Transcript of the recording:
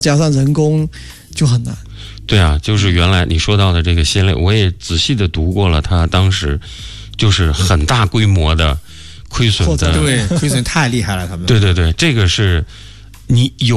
加上人工就很难。 对啊，就是原来你说到的这个先烈，我也仔细的读过了，他当时就是很大规模的亏损的， 对，亏损太厉害了，他们。 对对对，这个是你有